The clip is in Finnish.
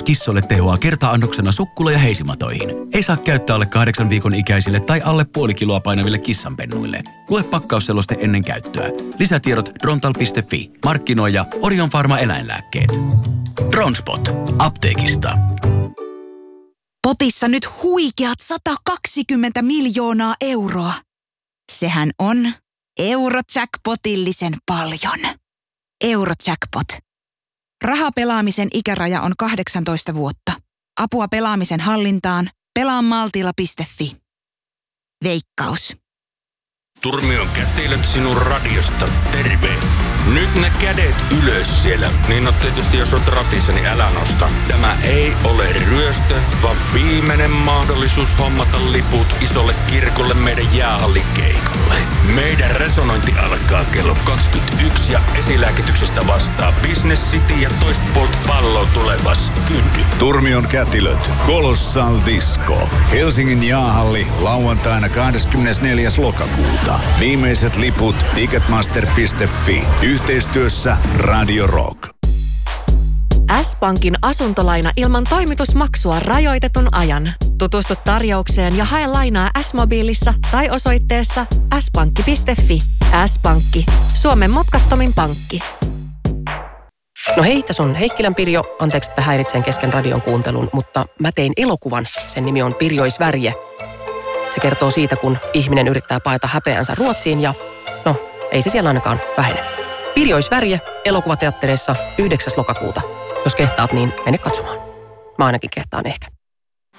kissolle tehoaa kerta-annoksena sukkula- ja heisimatoihin. Ei saa käyttää alle 8 viikon ikäisille tai alle puoli kiloa painaville kissanpennuille. Lue pakkausseloste ennen käyttöä. Lisätiedot drontal.fi. Markkinoija Orion Pharma eläinlääkkeet. Dronespot. Apteekista. Potissa nyt huikeat 120 miljoonaa euroa. Sehän on Eurojackpotillisen paljon. Eurojackpot. Rahapelaamisen ikäraja on 18 vuotta. Apua pelaamisen hallintaan. Pelaamaltilla.fi. Veikkaus. Turmion kätilöt sinun radiosta. Terve. Nyt ne kädet ylös siellä. Niin no tietysti jos olet ratissa, niin älä nosta. Tämä ei ole ryöstö, vaan viimeinen mahdollisuus hommata liput isolle kirkolle meidän jäähallikeikalle. Meidän resonointi alkaa kello 21 ja esilääkityksestä vastaa Business City ja toista puolta palloa tuleva Skyndy. Turmion kätilöt. Colossal Disco. Helsingin jäähalli lauantaina 24. lokakuuta. Viimeiset liput ticketmaster.fi. Yhteistyössä Radio Rock. S-Pankin asuntolaina ilman toimitusmaksua rajoitetun ajan. Tutustu tarjoukseen ja hae lainaa S-mobiilissa tai osoitteessa s-pankki.fi. S-Pankki. Suomen mutkattomin pankki. No hei, tässä on Heikkilän Pirjo. Anteeksi, että häiritsen kesken radion kuuntelun, mutta mä tein elokuvan. Sen nimi on Pirjoisvärje. Se kertoo siitä, kun ihminen yrittää paeta häpeänsä Ruotsiin ja no, ei se siellä ainakaan vähene. Pirjoisvärje elokuvateattereissa 9. lokakuuta. Jos kehtaat, niin mene katsomaan. Mä ainakin kehtaan ehkä.